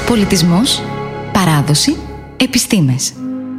Πολιτισμός, παράδοση, επιστήμες.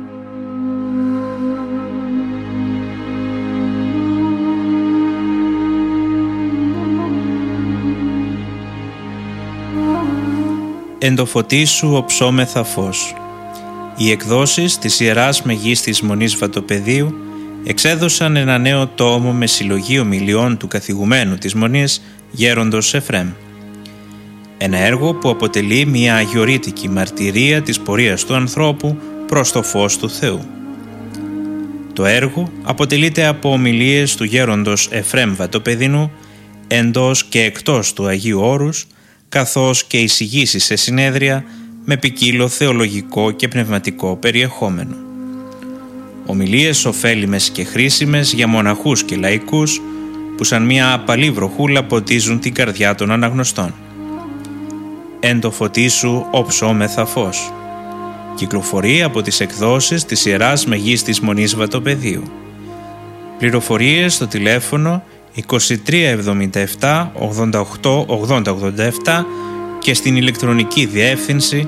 Εν το φωτί σου οψόμεθα φως. Οι εκδόσεις της Ιεράς Μεγίστης Μονής Βατοπεδίου εξέδωσαν ένα νέο τόμο με συλλογή ομιλιών του καθηγουμένου της Μονής Γέροντος Εφρέμ. Ένα έργο που αποτελεί μια αγιορείτικη μαρτυρία της πορείας του ανθρώπου προς το φως του Θεού. Το έργο αποτελείται από ομιλίες του Γέροντος Εφρέμ Βατοπεδινού εντός και εκτός του Αγίου Όρους, καθώς και εισηγήσεις σε συνέδρια με ποικίλο θεολογικό και πνευματικό περιεχόμενο. Ομιλίες ωφέλιμες και χρήσιμες για μοναχούς και λαϊκούς που σαν μια απαλή βροχούλα ποτίζουν την καρδιά των αναγνωστών. Εν το φωτί σου οψόμεθα φως. Κυκλοφορεί από τις εκδόσεις της Ιεράς Μεγίστης Μονής Βατοπεδίου. Πληροφορίες στο τηλέφωνο 2377 88 8087 και στην ηλεκτρονική διεύθυνση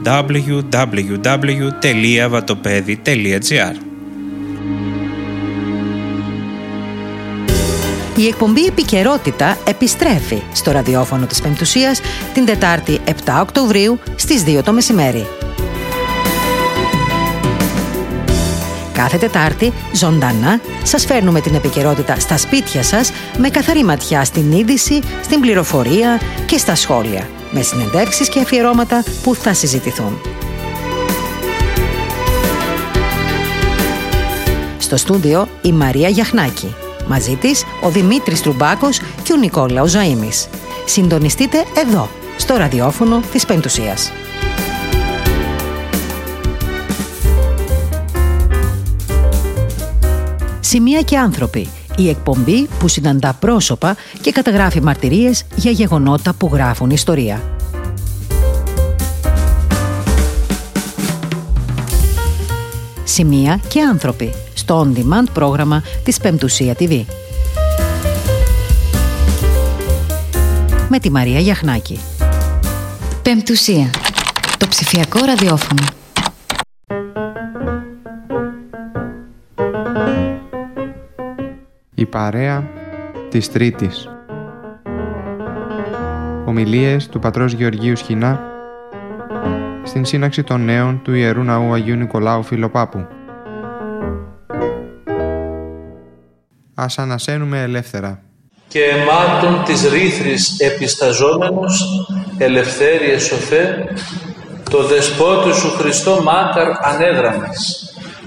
www.vatopedi.gr. Η εκπομπή Επικαιρότητα επιστρέφει στο ραδιόφωνο της Πεμπτουσίας την Τετάρτη 7 Οκτωβρίου στις 2 το μεσημέρι. Κάθε Τετάρτη, ζωντανά, σας φέρνουμε την επικαιρότητα στα σπίτια σας με καθαρή ματιά στην είδηση, στην πληροφορία και στα σχόλια, με συνεντεύξεις και αφιερώματα που θα συζητηθούν. Στο στούντιο η Μαρία Γιαχνάκη. Μαζί της ο Δημήτρης Τρουμπάκος και ο Νικόλαος Ζαΐμης. Συντονιστείτε εδώ, στο ραδιόφωνο της Πεμπτουσίας. Σημεία και άνθρωποι. Η εκπομπή που συναντά πρόσωπα και καταγράφει μαρτυρίες για γεγονότα που γράφουν ιστορία. Σημεία και άνθρωποι. Στο on-demand πρόγραμμα της Πεμπτουσία TV. Με τη Μαρία Γιαχνάκη. Πεμπτουσία. Το ψηφιακό ραδιόφωνο. Η παρέα της Τρίτης. Ομιλίες του πατρός Γεωργίου Σχοινά στην σύναξη των νέων του Ιερού Ναού Αγίου Νικολάου Φιλοπάπου. Ας ανασένουμε ελεύθερα. Και αιμάτων της ρήθρης επισταζόμενος, ελευθέριε σοφέ, το δεσπότη σου Χριστό μάκαρ ανέδραμες.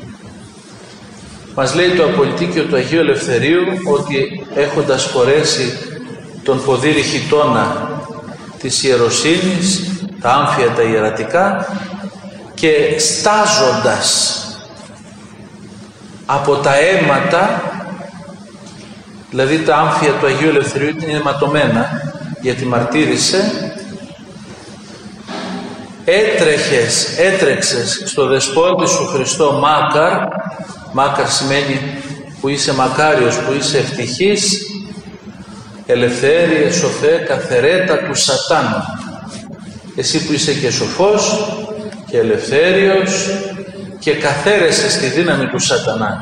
Μας λέει το Απολυτίκιο του Αγίου Ελευθερίου ότι έχοντας φορέσει τον ποδήρη χιτώνα της ιεροσύνης, τα άμφια τα ιερατικά, και στάζοντας από τα αίματα, δηλαδή τα άμφια του Αγίου Ελευθερίου είναι αιματωμένα γιατί μαρτύρησε, έτρεξες στο δεσπότη σου Χριστό μάκαρ. Μάκαρ σημαίνει που είσαι μακάριος, που είσαι ευτυχής, ελευθέριε σοφέ καθερέτα του σατάνα. Εσύ που είσαι και σοφός και ελευθέριος και καθαίρεσαι στη δύναμη του σατανά.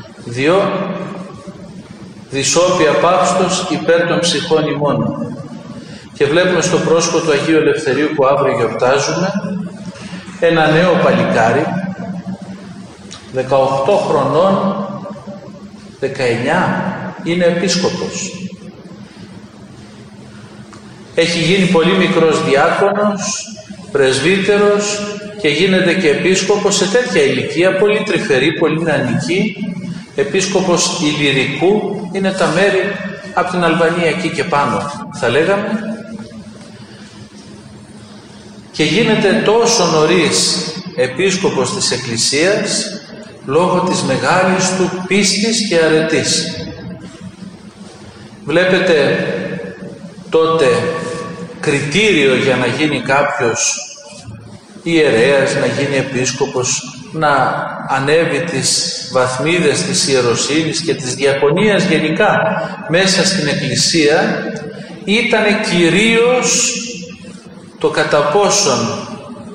Δυσόπια πάυστος υπέρ των ψυχών ημών. Και βλέπουμε στο πρόσωπο του Αγίου Ελευθερίου που αύριο γιορτάζουμε ένα νέο παλικάρι 18 χρονών, 19, είναι επίσκοπος. Έχει γίνει πολύ μικρός διάκονος, πρεσβύτερος και γίνεται και επίσκοπος σε τέτοια ηλικία, πολύ τρυφερή, πολύ νεανική, επίσκοπος Ηλυρικού, είναι τα μέρη από την Αλβανία εκεί και πάνω, θα λέγαμε, και γίνεται τόσο νωρίς επίσκοπος της Εκκλησίας λόγω της μεγάλης του πίστης και αρετής. Βλέπετε τότε κριτήριο για να γίνει κάποιος ιερέας, να γίνει επίσκοπος, να ανέβει τις βαθμίδες της ιεροσύνης και της διακονίας γενικά μέσα στην Εκκλησία, ήταν κυρίως το κατά πόσον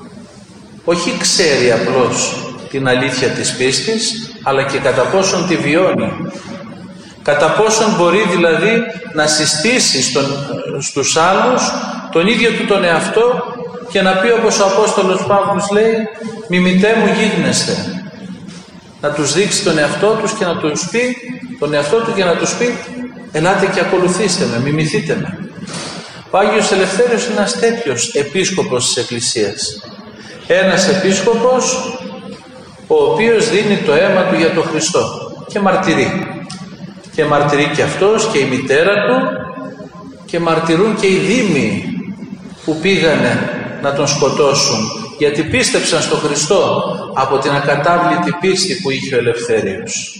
όχι ξέρει απλώς την αλήθεια της πίστης, αλλά και κατά πόσον τη βιώνει. Κατά πόσον μπορεί δηλαδή να συστήσει στους άλλους τον ίδιο του τον εαυτό και να πει, όπως ο Απόστολος Παύλος λέει, μιμητέ μου γίγνεστε. Να τους δείξει τον εαυτό τους και να τους πει, τον εαυτό του και να τους πει, ελάτε και ακολουθήστε με, μιμηθείτε με. Ο Άγιος Ελευθέριος είναι ένας τέτοιος επίσκοπος της Εκκλησίας. Ένας επίσκοπος ο οποίος δίνει το αίμα του για τον Χριστό και μαρτυρεί. Και μαρτυρεί και αυτός και η μητέρα του και μαρτυρούν και οι δήμοι που πήγανε να τον σκοτώσουν, γιατί πίστεψαν στον Χριστό από την ακατάβλητη πίστη που είχε ο Ελευθέριος.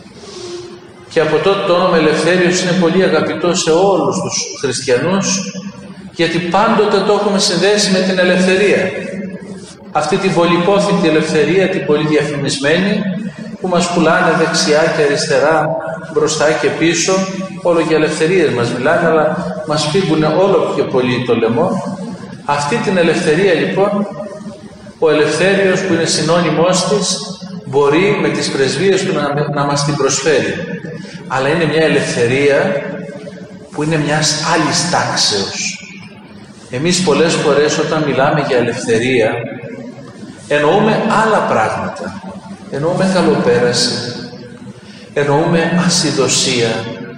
Και από τότε το όνομα Ελευθέριος είναι πολύ αγαπητό σε όλους τους χριστιανούς, γιατί πάντοτε το έχουμε συνδέσει με την ελευθερία. Αυτή την πολυπόθητη ελευθερία, την πολύ διαφημισμένη, που μας πουλάνε δεξιά και αριστερά, μπροστά και πίσω, όλο για ελευθερίες μας μιλάνε, αλλά μας φύγουν όλο πιο πολύ το λαιμό. Αυτή την ελευθερία λοιπόν, ο Ελευθέριος που είναι συνώνυμός της, μπορεί με τις πρεσβείες του να μας την προσφέρει. Αλλά είναι μια ελευθερία που είναι μιας άλλης τάξεως. Εμείς πολλές φορές όταν μιλάμε για ελευθερία, εννοούμε άλλα πράγματα. Εννοούμε καλοπέραση, εννοούμε ασυδοσία,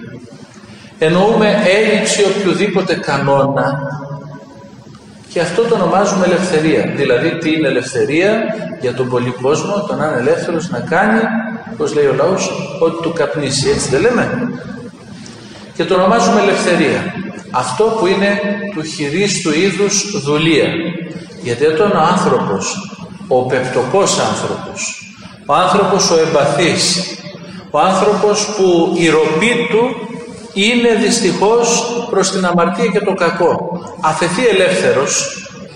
εννοούμε έλλειψη οποιοδήποτε κανόνα, και αυτό το ονομάζουμε ελευθερία. Δηλαδή τι είναι ελευθερία για τον πολύ κόσμο? Το να είναι ελεύθερος να κάνει, όπως λέει ο λαός, ό,τι του καπνίσει, έτσι δεν λέμε? Και το ονομάζουμε ελευθερία. Αυτό που είναι του χειρίστου είδους δουλεία. Γιατί όταν ο άνθρωπος, ο πεπτωκός άνθρωπος, ο άνθρωπος ο εμπαθής, ο άνθρωπος που η ροπή του είναι δυστυχώς προς την αμαρτία και το κακό, αφαιθεί ελεύθερος,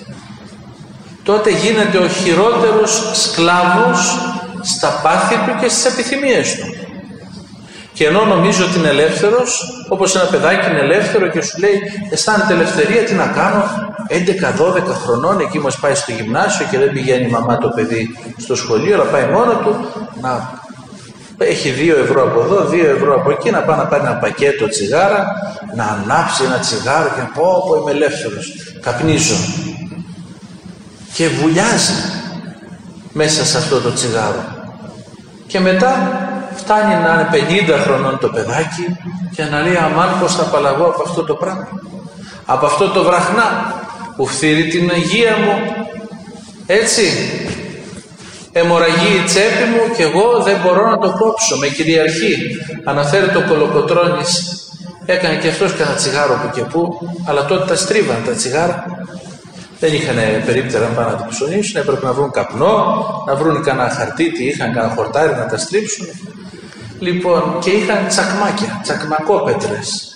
τότε γίνεται ο χειρότερος σκλάβος στα πάθη του και στις επιθυμίες του. Και ενώ νομίζω ότι είναι ελεύθερος, όπως ένα παιδάκι είναι ελεύθερο και σου λέει αισθάνεται ελευθερία, τι να κάνω, 11-12 χρονών, εκεί μας πάει στο γυμνάσιο και δεν πηγαίνει η μαμά το παιδί στο σχολείο, αλλά πάει μόνο του, να έχει 2 ευρώ από εδώ, 2 ευρώ από εκεί, να πάει να πάρει ένα πακέτο τσιγάρα, να ανάψει ένα τσιγάρο και να πω είμαι ελεύθερος, καπνίζω. Και βουλιάζει μέσα σε αυτό το τσιγάρο. Και μετά φτάνει να είναι 50 χρονών το παιδάκι και να λέει αμάν πως θα απαλλαγώ από αυτό το πράγμα, από αυτό το βραχνά που φθείρει την υγεία μου, έτσι, αιμορραγεί η τσέπη μου και εγώ δεν μπορώ να το κόψω, με κυριαρχεί. Αναφέρει το Κολοκοτρώνης, έκανε και αυτός κανένα τσιγάρο που και που, αλλά τότε τα στρίβαν τα τσιγάρα, δεν είχαν περίπτερα να πάνε να το ψωνίσουν, έπρεπε να βρουν καπνό, να βρουν κανένα χαρτί, τι είχαν, κανένα χορτάρι να τα στρίψουν. Λοιπόν, και είχαν τσακμάκια, τσακμακόπετρες.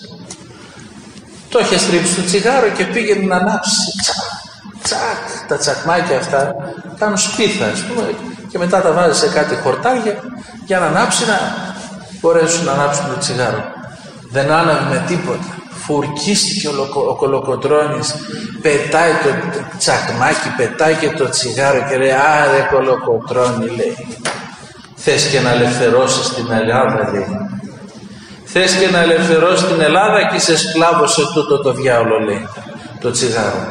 Το είχε στρίψει το τσιγάρο και πήγαινε να ανάψει. Τσακ, τα τσακμάκια αυτά κάνουν σπίθα, ας πούμε, και μετά τα βάζει σε κάτι χορτάρια για να ανάψει, να μπορέσουν να ανάψουν το τσιγάρο. Δεν άναβε με τίποτα. Φουρκίστηκε ο Κολοκοτρώνης, πετάει το τσακμάκι, πετάει και το τσιγάρο και λέει «Άρε Κολοκοτρώνη», λέει, «θες και να ελευθερώσεις την Ελλάδα», λέει. «Θες και να ελευθερώσεις την Ελλάδα και είσαι σκλάβος σε τούτο το διάολο», λέει, το τσιγάρο.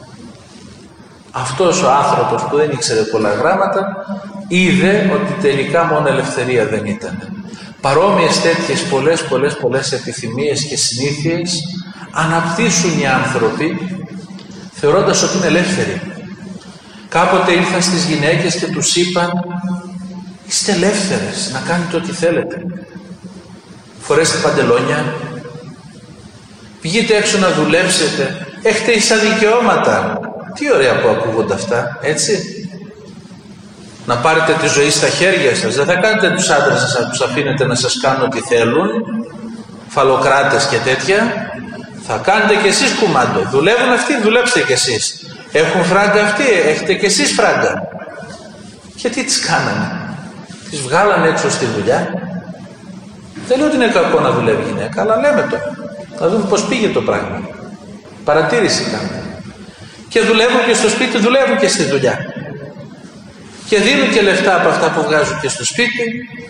Αυτός ο άνθρωπος που δεν ήξερε πολλά γράμματα είδε ότι τελικά μόνο ελευθερία δεν ήταν. Παρόμοιες τέτοιες πολλές επιθυμίες και συνήθειες αναπτύσσουν οι άνθρωποι θεωρώντας ότι είναι ελεύθεροι. Κάποτε ήρθαν στις γυναίκες και τους είπαν «Είστε ελεύθερες να κάνετε ό,τι θέλετε. Φορέστε παντελόνια, βγείτε έξω να δουλέψετε, έχετε ίσα δικαιώματα». Τι ωραία που ακούγονται αυτά, έτσι. Να πάρετε τη ζωή στα χέρια σας. Δεν θα κάνετε τους άντρες σας να τους αφήνετε να σας κάνουν ό,τι θέλουν, φαλοκράτες και τέτοια. Θα κάνετε κι εσείς κουμάντο. Δουλεύουν αυτοί, δουλέψτε κι εσείς. Έχουν φράγκα αυτοί, έχετε κι εσείς φράγκα. Και τι τις κάνανε? Τις βγάλανε έξω στη δουλειά. Δεν λέω ότι είναι κακό να δουλεύει γυναίκα, αλλά λέμε το. Να δούμε πώς πήγε το πράγμα. Παρατήρηση κάνουμε. Και δουλεύουν και στο σπίτι, δουλεύουν και στη δουλειά. και δίνουν και λεφτά από αυτά που βγάζουν και στο σπίτι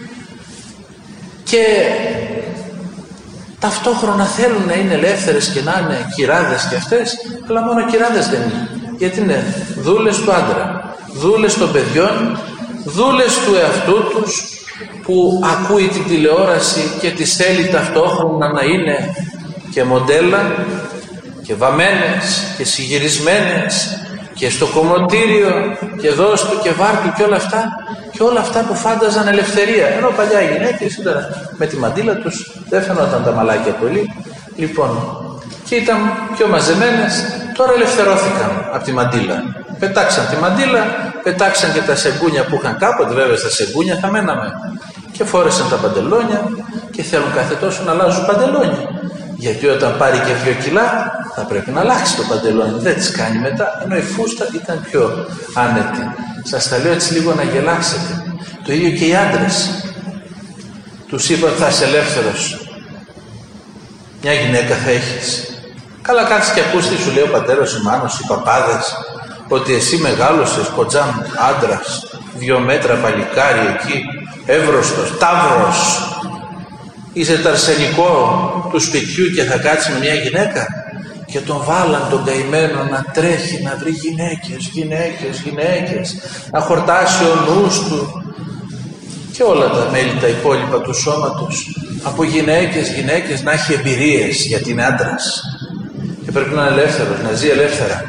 και ταυτόχρονα θέλουν να είναι ελεύθερες και να είναι κυράδες και αυτές, αλλά μόνο κυράδες δεν είναι. Γιατί είναι δούλες του άντρα, δούλες των παιδιών, δούλες του εαυτού τους, που ακούει την τηλεόραση και τις θέλει ταυτόχρονα να είναι και μοντέλα και βαμμένες και συγυρισμένες και στο κομμωτήριο και δώστου και βάρτου και όλα αυτά, και όλα αυτά που φάνταζαν ελευθερία, ενώ παλιά οι γυναίκες ήταν με τη μαντήλα τους, δεν φαινόταν τα μαλάκια πολύ, λοιπόν, και ήταν πιο μαζεμένες. Τώρα ελευθερώθηκαν από τη μαντήλα, πετάξαν τη μαντήλα, πετάξαν και τα σεγγούνια που είχαν κάποτε, βέβαια στα σεγγούνια θα μέναμε, και φόρεσαν τα παντελόνια και θέλουν κάθε τόσο να αλλάζουν παντελόνια, γιατί όταν πάρει και 2 κιλά θα πρέπει να αλλάξει το παντελόνι, δεν τις κάνει μετά, ενώ η φούστα ήταν πιο άνετη. Σας τα λέω έτσι λίγο να γελάσετε. Το ίδιο και οι άντρες. Τους είπα ότι θα είσαι ελεύθερος, μια γυναίκα θα έχεις. Καλά κάτσε και ακούς τι σου λέει ο πατέρας, η μάνος, οι παπάδες, ότι εσύ μεγάλωσες κοντζάμ άντρας, 2 μέτρα παλικάρι εκεί, εύρωστος, ταύρος, είσαι το αρσενικό του σπιτιού και θα κάτσει με μια γυναίκα. Και τον βάλαν τον καημένο να τρέχει, να βρει γυναίκες, να χορτάσει ο νους του και όλα τα μέλη τα υπόλοιπα του σώματος από γυναίκες, να έχει εμπειρίες, γιατί είναι άντρας και πρέπει να είναι ελεύθερος, να ζει ελεύθερα.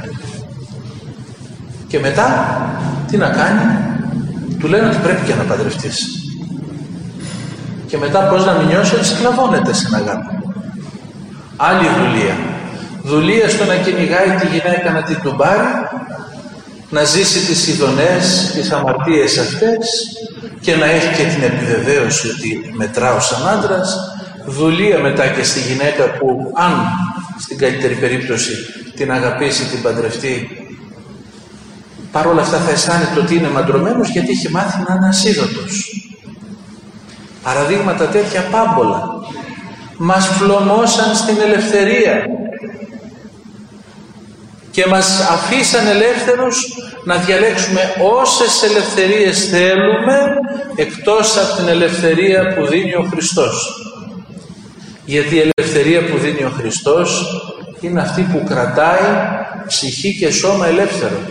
Και μετά τι να κάνει, του λένε ότι πρέπει και να παντρευτείς. Και μετά πώς να μην νιώσει ότι σκλαβώνεται στην αγάπη. Άλλη δουλεία στο να κυνηγάει τη γυναίκα, να την τουμπάρει, να ζήσει τις ειδονές, τις αμαρτίες αυτές και να έχει και την επιβεβαίωση ότι μετράω σαν άντρας. Δουλεία μετά και στη γυναίκα που, αν στην καλύτερη περίπτωση την αγαπήσει, την παντρευτεί, παρόλα αυτά θα αισθάνεται ότι είναι μαντρωμένος, γιατί έχει μάθει να είναι ασίδωτος. Παραδείγματα τέτοια πάμπολα. Μας φλωμώσαν στην ελευθερία και μας αφήσαν ελεύθερους να διαλέξουμε όσες ελευθερίες θέλουμε, εκτός από την ελευθερία που δίνει ο Χριστός. Γιατί η ελευθερία που δίνει ο Χριστός είναι αυτή που κρατάει ψυχή και σώμα ελεύθερο.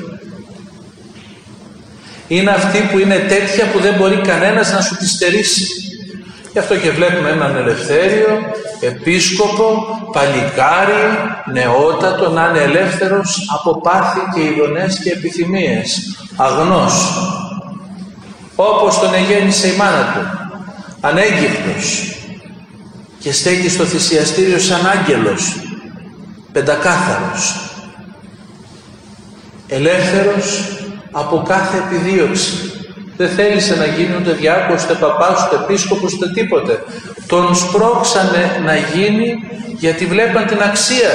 Είναι αυτή που είναι τέτοια που δεν μπορεί κανένας να σου τη στερήσει. Γι' αυτό και βλέπουμε έναν ελευθέριο, επίσκοπο, παλικάρι, νεότατο, να είναι ελεύθερος από πάθη και ειδονές και επιθυμίες, αγνός, όπως τον εγέννησε η μάνα του, ανέγγιχτος, και στέκει στο θυσιαστήριο σαν άγγελος, πεντακάθαρος, ελεύθερος από κάθε επιδίωξη. Δεν θέλησε να γίνει ούτε διάκος, ούτε παπάς, ούτε επίσκοπος, ούτε τίποτε. Τον σπρώξανε να γίνει γιατί βλέπαν την αξία.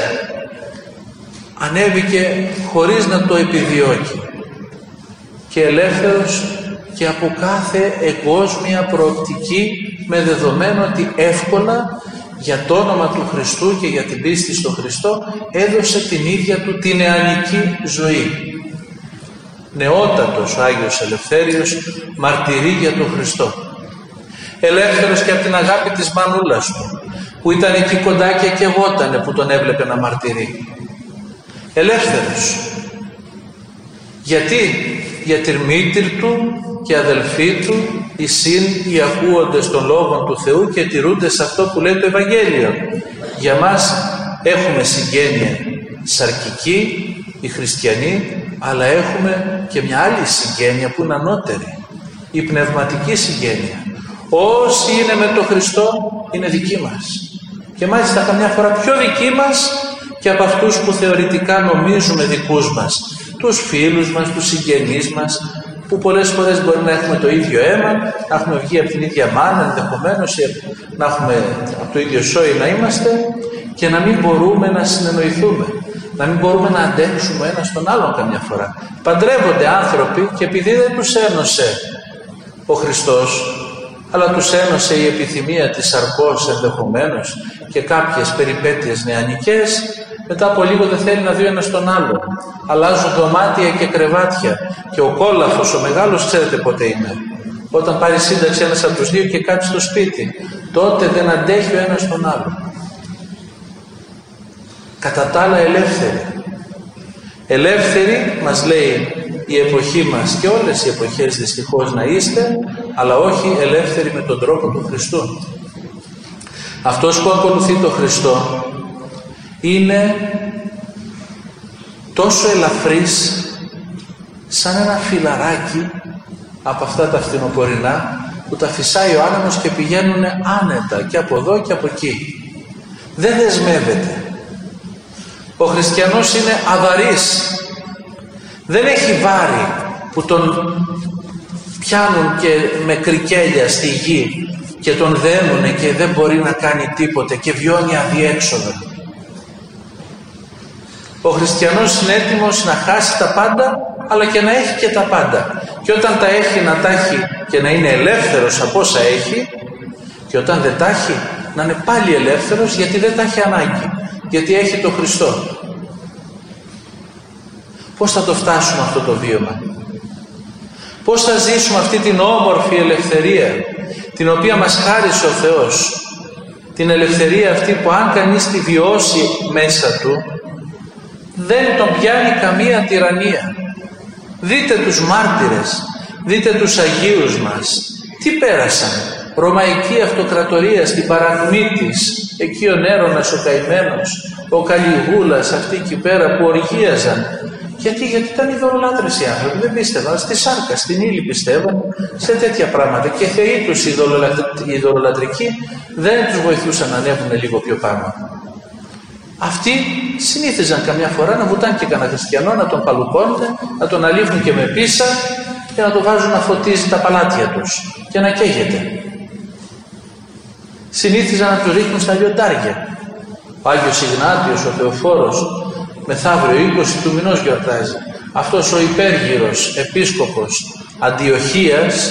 Ανέβηκε χωρίς να το επιδιώκει. Και ελεύθερος και από κάθε εγκόσμια προοπτική, με δεδομένο ότι εύκολα για το όνομα του Χριστού και για την πίστη στον Χριστό έδωσε την ίδια του την νεανική ζωή. Νεότατος ο Άγιος Ελευθέριος μαρτυρεί για τον Χριστό. Ελεύθερος και από την αγάπη της μανούλας του, που ήταν εκεί κοντά και καιγότανε που τον έβλεπε να μαρτυρεί. Ελεύθερος. Γιατί? Για τη μήτρη του και αδελφοί του, οι συν οι ακούοντες των λόγων του Θεού και τηρούνται σε αυτό που λέει το Ευαγγέλιο. Για μας έχουμε συγγένεια σαρκική, οι χριστιανοί, αλλά έχουμε και μια άλλη συγγένεια που είναι ανώτερη, η πνευματική συγγένεια. Όσοι είναι με τον Χριστό είναι δικοί μας, και μάλιστα καμιά φορά πιο δικοί μας και από αυτούς που θεωρητικά νομίζουμε δικούς μας, τους φίλους μας, τους συγγενείς μας, που πολλές φορές μπορεί να έχουμε το ίδιο αίμα, να έχουμε βγει από την ίδια μάνα, ενδεχομένως να έχουμε από το ίδιο σόι να είμαστε, και να μην μπορούμε να συνεννοηθούμε, να μην μπορούμε να αντέξουμε ένας τον άλλον καμιά φορά. Παντρεύονται άνθρωποι και επειδή δεν τους ένωσε ο Χριστός, αλλά τους ένωσε η επιθυμία της σαρκός ενδεχομένως και κάποιες περιπέτειες νεανικές, Μετά από λίγο δεν θέλει να δει ο ένας τον άλλο. Αλλάζουν δωμάτια και κρεβάτια. Και ο κόλαφος, ο μεγάλος, ξέρετε πότε είναι. Όταν πάρει σύνταξη ένας από τους δύο και κάτσει στο σπίτι, τότε δεν αντέχει ο ένας τον άλλο. Κατά τα άλλα ελεύθεροι. Ελεύθεροι μας λέει η εποχή μας και όλες οι εποχές δυστυχώς να είστε, αλλά όχι ελεύθεροι με τον τρόπο του Χριστού. Αυτός που ακολουθεί τον Χριστό είναι τόσο ελαφρύς σαν ένα φυλαράκι από αυτά τα φθινοπορεινά που τα φυσάει ο άνεμος και πηγαίνουν άνετα και από εδώ και από εκεί. Δεν δεσμεύεται. Ο χριστιανός είναι αδαρής. Δεν έχει βάρη που τον πιάνουν και με κρικέλια στη γη και τον δένουνε και δεν μπορεί να κάνει τίποτε και βιώνει αδιέξοδο. Ο χριστιανός είναι έτοιμος να χάσει τα πάντα, αλλά και να έχει και τα πάντα. Και όταν τα έχει, να τα έχει και να είναι ελεύθερος από όσα έχει, και όταν δεν τα έχει, να είναι πάλι ελεύθερος, γιατί δεν τα έχει ανάγκη, γιατί έχει το Χριστό. Πώς θα το φτάσουμε αυτό το βίωμα? Πώς θα ζήσουμε αυτή την όμορφη ελευθερία, την οποία μας χάρισε ο Θεός? Την ελευθερία αυτή που αν κανείς τη βιώσει μέσα του, δεν τον πιάνει καμία τυραννία. Δείτε τους μάρτυρες, δείτε τους Αγίους μας. Τι πέρασαν? Ρωμαϊκή αυτοκρατορία στην παρακμή της, εκεί ο Νέρονας ο καημένος, ο Καλιγούλας, αυτοί εκεί πέρα που οργίαζαν. Γιατί ήταν ειδωλολάτρες οι άνθρωποι, δεν πίστευαν στη σάρκα, στην ύλη πιστεύαν, σε τέτοια πράγματα. Και θεοί τους ειδωλολατρικοί δεν τους βοηθούσαν να ανέβουν λίγο πιο πάνω. Αυτοί συνήθιζαν καμιά φορά να βουτάνε και κανένα χριστιανό, να τον παλουκώνουν, να τον αλήφουν και με πίσα και να τον βάζουν να φωτίζει τα παλάτια τους και να καίγεται. Συνήθιζαν να τους ρίχνουν στα λιοντάρια. Ο Άγιος Ιγνάτιος, ο Θεοφόρος, μεθαύριο 20 του μηνός γιορτάζει. Αυτός ο υπέργυρος επίσκοπος Αντιοχίας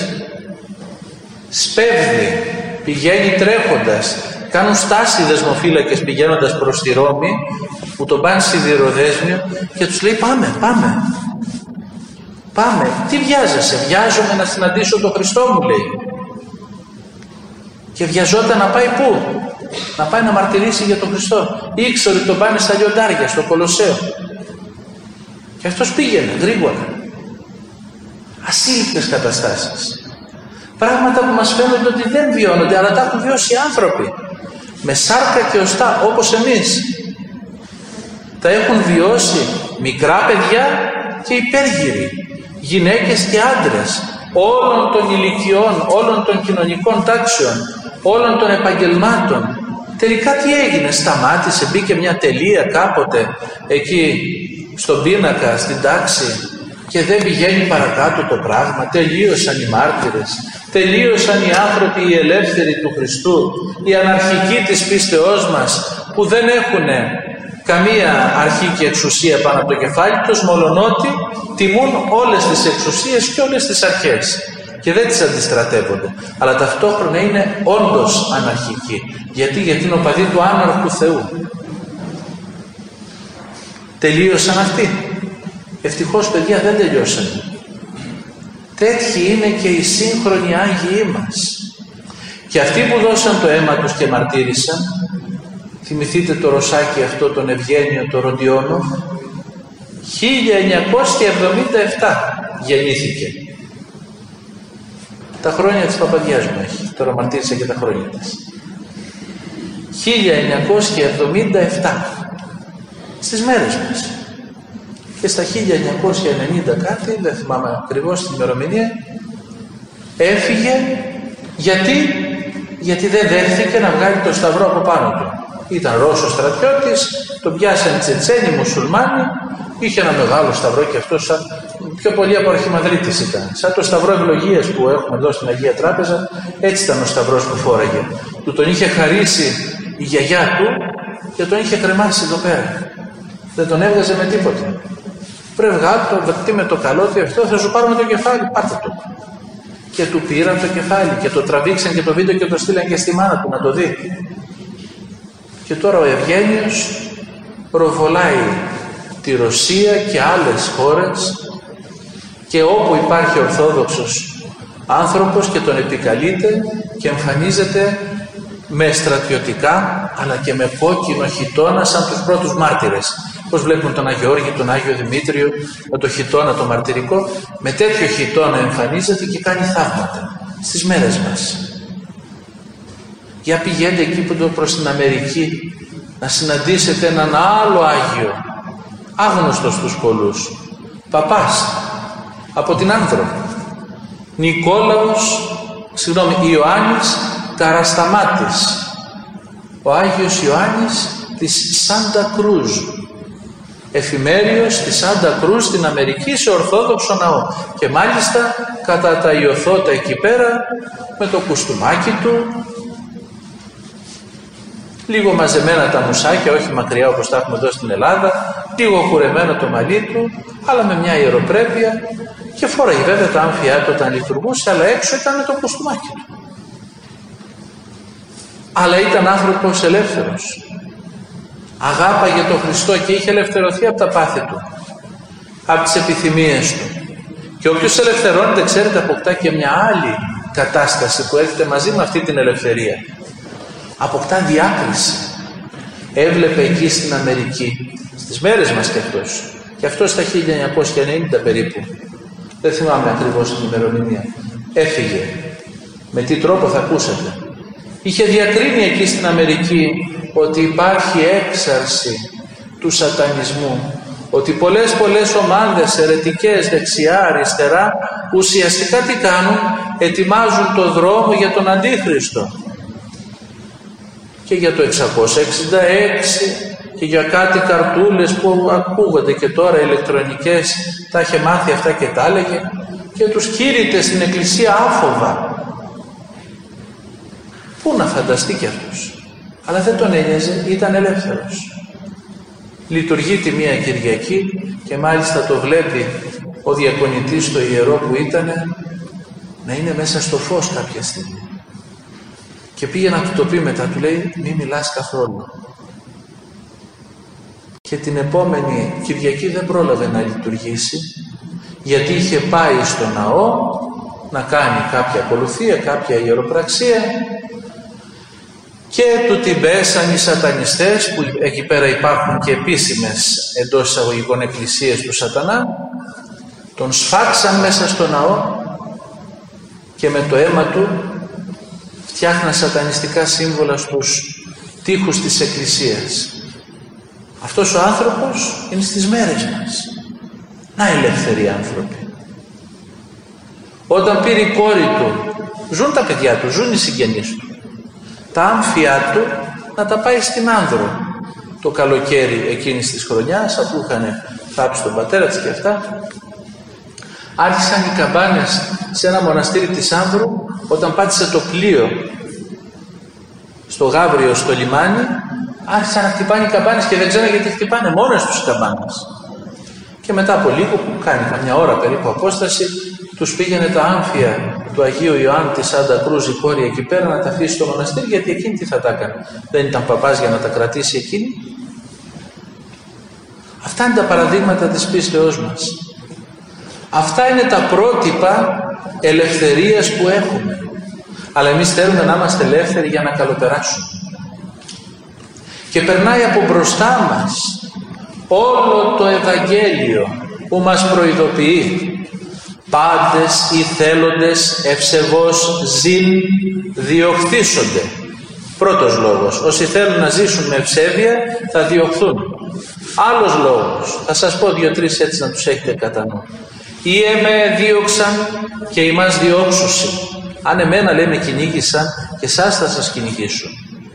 σπέβδει, πηγαίνει τρέχοντας. Κάνουν στάση οι δεσμοφύλακες πηγαίνοντας προς τη Ρώμη, που τον πάνε σιδηροδέσμιο και τους λέει πάμε, τι βιάζεσαι? Βιάζομαι να συναντήσω τον Χριστό, μου λέει. Και βιαζόταν να πάει πού? Να πάει να μαρτυρήσει για τον Χριστό. Ήξερε ότι τον πάνε στα λιοντάρια, στο Κολοσσέο. Και αυτός πήγαινε γρήγορα. Ασύλληπτες καταστάσεις. Πράγματα που μας φαίνονται ότι δεν βιώνονται, αλλά τα έχουν βιώσει οι άνθρωποι. Με σάρκα και οστά, όπως εμείς. Τα έχουν βιώσει μικρά παιδιά και υπέργυροι, γυναίκες και άντρες, όλων των ηλικιών, όλων των κοινωνικών τάξεων, όλων των επαγγελμάτων. Τελικά τι έγινε? Σταμάτησε, μπήκε μια τελεία κάποτε εκεί στον πίνακα, στην τάξη και δεν πηγαίνει παρακάτω το πράγμα? Τελείωσαν οι μάρτυρες, τελείωσαν οι άνθρωποι οι ελεύθεροι του Χριστού, οι αναρχικοί της πίστεώς μας, που δεν έχουν καμία αρχή και εξουσία πάνω από το κεφάλι τους, μολονότι τιμούν όλες τις εξουσίες και όλες τις αρχές και δεν τις αντιστρατεύονται, αλλά ταυτόχρονα είναι όντως αναρχικοί. Γιατί είναι οπαδοί του άναρχου Θεού. Τελείωσαν αυτοί? Ευτυχώς, παιδιά, δεν τελειώσαν. Τέτοιοι είναι και οι σύγχρονοι Άγιοι μας. Και αυτοί που δώσαν το αίμα τους και μαρτύρησαν, θυμηθείτε το ρωσάκι αυτό, τον Ευγένιο, τον Ροντιόνο, 1977 γεννήθηκε. Τα χρόνια της παπαδιάς μου έχει, τώρα μαρτύρησα και τα χρόνια της. 1977, στις μέρες μας. Και στα 1990 κάτι, δεν θυμάμαι ακριβώς την ημερομηνία, έφυγε. Γιατί δεν δέχθηκε να βγάλει το σταυρό από πάνω του. Ήταν Ρώσος στρατιώτης, τον πιάσαν Τσετσένοι, μουσουλμάνοι, είχε ένα μεγάλο σταυρό και αυτό σαν πιο πολύ από αρχιμανδρίτης ήταν. Σαν το σταυρό ευλογίας που έχουμε εδώ στην Αγία Τράπεζα, έτσι ήταν ο σταυρός που φόραγε. Του τον είχε χαρίσει η γιαγιά του και τον είχε κρεμάσει εδώ πέρα. Δεν τον έβγαζε με τίποτα. Πρέπει βγάλω το, με το καλό του αυτό, θα σου πάρουμε το κεφάλι, πάρτε το. Και του πήραν το κεφάλι και το τραβήξαν και το βίντεο και το στείλαν και στη μάνα του να το δει. Και τώρα ο Ευγένιος προβολάει τη Ρωσία και άλλες χώρες, και όπου υπάρχει ορθόδοξος άνθρωπος και τον επικαλείται και εμφανίζεται με στρατιωτικά αλλά και με κόκκινο χιτώνα σαν τους πρώτους μάρτυρες. Πώς βλέπουμε τον Άγιο Γεώργη, τον Άγιο Δημήτριο με το χιτώνα το μαρτυρικό, με τέτοιο χιτώνα εμφανίζεται και κάνει θαύματα στις μέρες μας. Για πηγαίνετε εκεί που προς την Αμερική να συναντήσετε έναν άλλο Άγιο, άγνωστος στους πολλούς, παπάς από την Άνδρο, Ιωάννης Καρασταμάτης, ο Άγιος Ιωάννης της Σάντα Κρούζ, εφημέριος της Σάντα Κρούζ στην Αμερική σε Ορθόδοξο ναό, και μάλιστα κατά τα Ιωθώτα εκεί πέρα με το κουστούμάκι του, λίγο μαζεμένα τα μουσάκια, όχι μακριά όπως τα έχουμε εδώ στην Ελλάδα, λίγο κουρεμένο το μαλλί του, αλλά με μια ιεροπρέπεια, και φόραγε βέβαια τα άμφια του όταν λειτουργούσε, αλλά έξω ήταν με το κουστούμάκι του. Αλλά ήταν άνθρωπος ελεύθερος. Αγάπαγε τον Χριστό και είχε ελευθερωθεί από τα πάθη του, από τις επιθυμίες του. Και όποιος ελευθερώνεται, ξέρετε, αποκτά και μια άλλη κατάσταση που έρχεται μαζί με αυτή την ελευθερία. Αποκτά διάκριση. Έβλεπε εκεί στην Αμερική, στις μέρες μας και αυτός στα 1990 περίπου, δεν θυμάμαι ακριβώς την ημερομηνία, έφυγε. Με τι τρόπο θα ακούσετε. Είχε διακρίνει εκεί στην Αμερική ότι υπάρχει έξαρση του σατανισμού, ότι πολλές ομάδες αιρετικές δεξιά, αριστερά, ουσιαστικά τι κάνουν, ετοιμάζουν το δρόμο για τον Αντίχριστο. Και για το 666 και για κάτι καρτούλες που ακούγονται και τώρα ηλεκτρονικές, τα είχε μάθει αυτά και τα έλεγε, και τους κήρυτε στην εκκλησία άφοβα. Πού να φανταστεί κι αυτός. Αλλά δεν τον ένοιαζε, ήταν ελεύθερος. Λειτουργεί τη μία Κυριακή και μάλιστα το βλέπει ο διακονητής στο ιερό που ήτανε να είναι μέσα στο φως κάποια στιγμή. Και πήγε να του το πει μετά, του λέει μη μιλάς καθόλου. Και την επόμενη Κυριακή δεν πρόλαβε να λειτουργήσει, γιατί είχε πάει στο ναό να κάνει κάποια ακολουθία, κάποια ιεροπραξία, και του την πέσαν οι σατανιστές, που εκεί πέρα υπάρχουν και επίσημες εντός εισαγωγικών εκκλησίες του σατανά, τον σφάξαν μέσα στο ναό και με το αίμα του φτιάχναν σατανιστικά σύμβολα στους τοίχους της εκκλησίας. Αυτός ο άνθρωπος είναι στις μέρες μας. Να ελεύθεροι άνθρωποι. Όταν πήρε η κόρη του, ζουν τα παιδιά του, ζουν οι συγγενείς του, τα άμφια του να τα πάει στην Άνδρο το καλοκαίρι εκείνης της χρονιάς, αφού είχαν θάψει τον πατέρα της και αυτά, άρχισαν οι καμπάνες σε ένα μοναστήρι της Άνδρου. Όταν πάτησε το πλοίο στο Γαύριο, στο λιμάνι, άρχισαν να χτυπάνε οι καμπάνες και δεν ξέραν γιατί χτυπάνε μόνες τους οι καμπάνες. Και μετά από λίγο, που κάνει καμιά ώρα περίπου απόσταση, τους πήγαινε τα άμφια του Αγίου Ιωάννη της Σάντα Κρούζ η κόρη εκεί πέρα να τα αφήσει στο μοναστήρι, γιατί εκείνη τι θα τα έκανε. Δεν ήταν παπάς για να τα κρατήσει εκείνη. Αυτά είναι τα παραδείγματα της πίστεώς μας. Αυτά είναι τα πρότυπα ελευθερίας που έχουμε. Αλλά εμείς θέλουμε να είμαστε ελεύθεροι για να καλοπεράσουμε. Και περνάει από μπροστά μας όλο το Ευαγγέλιο που μας προειδοποιεί. Πάντες οι θέλοντες ευσεβώς ζήν διωχθήσονται. Πρώτος λόγος. Όσοι θέλουν να ζήσουν με ευσέβεια θα διωχθούν. Άλλος λόγος. Θα σας πω 2-3 έτσι να τους έχετε κατά νου. Ή με δίωξαν και ημάς διώξουσι. Αν εμένα, λέει, με κυνήγησαν, και εσάς θα σας κυνηγήσουν.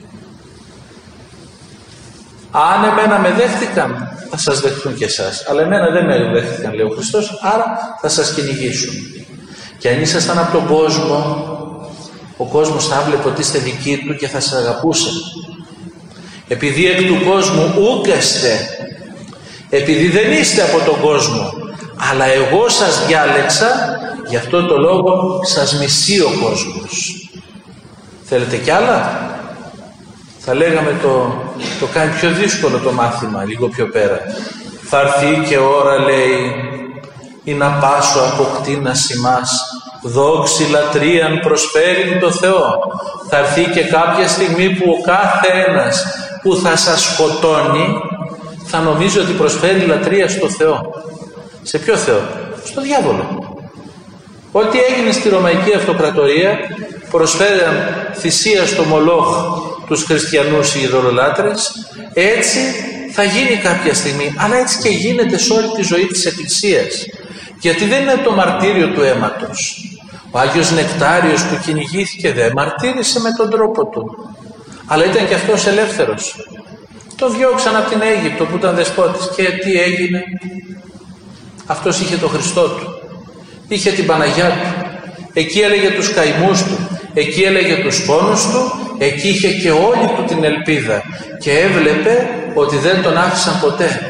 Αν εμένα με δέχτηκαν, θα σας δεχτούν και εσάς. Αλλά εμένα δεν με δέχτηκαν, λέει ο Χριστός, άρα θα σας κυνηγήσουν. Και αν ήσασταν από τον κόσμο, ο κόσμος θα βλέπει ότι είστε δικοί του και θα σας αγαπούσε. Επειδή εκ του κόσμου ούκεστε, επειδή δεν είστε από τον κόσμο, αλλά εγώ σας διάλεξα, γι' αυτό το λόγο σας μισεί ο κόσμος. Θέλετε κι άλλα? Θα λέγαμε το κάνει πιο δύσκολο το μάθημα, λίγο πιο πέρα. Θα έρθει και ώρα, λέει, ή να πάσω αποκτήνας ημάς, δόξη λατρείαν προσφέρει το Θεό. Θα έρθει και κάποια στιγμή που ο κάθε ένας που θα σας σκοτώνει θα νομίζει ότι προσφέρει λατρεία στο Θεό. Σε ποιο Θεό? Στο διάβολο. Ό,τι έγινε στη Ρωμαϊκή Αυτοκρατορία, προσφέραν θυσία στο Μολόχ τους χριστιανούς οι ειδωλολάτρες, έτσι θα γίνει κάποια στιγμή, αλλά έτσι και γίνεται σε όλη τη ζωή της Εκκλησίας. Γιατί δεν είναι το μαρτύριο του αίματος. Ο Άγιος Νεκτάριος που κυνηγήθηκε δεν μαρτύρησε με τον τρόπο του, αλλά ήταν και αυτός ελεύθερος. Τον διώξαν από την Αίγυπτο που ήταν δεσπότης και τι έγινε? Αυτός είχε τον Χριστό του, είχε την Παναγιά του, εκεί έλεγε τους καημούς του, εκεί έλεγε τους πόνους του, εκεί είχε και όλη του την ελπίδα και έβλεπε ότι δεν τον άφησαν ποτέ.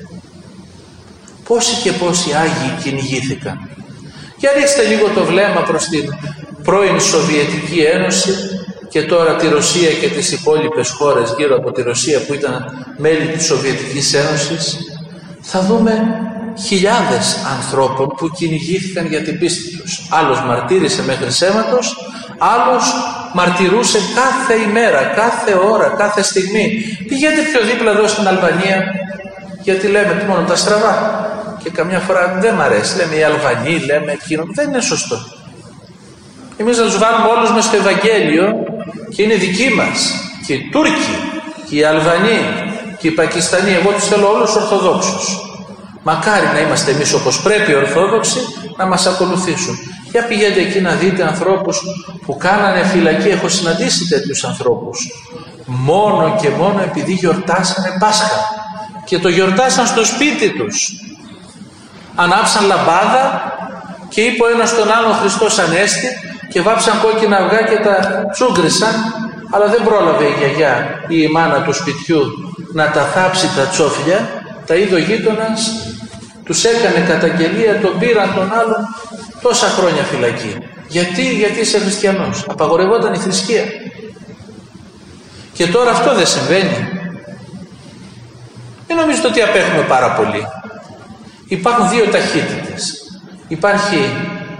Πόσοι και πόσοι Άγιοι κυνηγήθηκαν. Για ρίξτε λίγο το βλέμμα προς την πρώην Σοβιετική Ένωση και τώρα τη Ρωσία και τις υπόλοιπες χώρες γύρω από τη Ρωσία που ήταν μέλη της Σοβιετικής Ένωσης. Θα δούμε χιλιάδες ανθρώπων που κυνηγήθηκαν για την πίστη τους. Άλλος μαρτύρησε μέχρι αίματος, άλλος μαρτυρούσε κάθε ημέρα, κάθε ώρα, κάθε στιγμή. Πηγαίνετε πιο δίπλα εδώ στην Αλβανία, γιατί λέμε μόνο τα στραβά. Και καμιά φορά δεν μ' αρέσει. Λέμε οι Αλβανοί, λέμε εκείνο. Δεν είναι σωστό. Εμείς να τους βάλουμε όλους μες στο Ευαγγέλιο και είναι δικοί μας. Και οι Τούρκοι, και οι Αλβανοί, και οι Πακιστανοί. Εγώ τους θέλω όλους Ορθοδόξους. Μακάρι να είμαστε εμείς όπως πρέπει Ορθόδοξοι, να μας ακολουθήσουν. Για πηγαίνετε εκεί να δείτε ανθρώπους που κάνανε φυλακή. Έχω συναντήσει τέτοιους ανθρώπους. Μόνο και μόνο επειδή γιορτάσανε Πάσχα. Και το γιορτάσαν στο σπίτι τους. Ανάψαν λαμπάδα και είπε ο ένας στον άλλον Χριστός Ανέστη και βάψαν κόκκινα αυγά και τα τσούγκρισαν, αλλά δεν πρόλαβε η γιαγιά ή η μάνα του σπιτιού να τα θάψει τα τσόφλια. Τα είδε ο γείτονας, τους έκανε καταγγελία, τον πήραν τον άλλον, τόσα χρόνια φυλακή. Γιατί είσαι χριστιανός. Απαγορευόταν η θρησκεία. Και τώρα αυτό δεν συμβαίνει. Δεν νομίζετε ότι απέχουμε πάρα πολύ. Υπάρχουν δύο ταχύτητες. Υπάρχει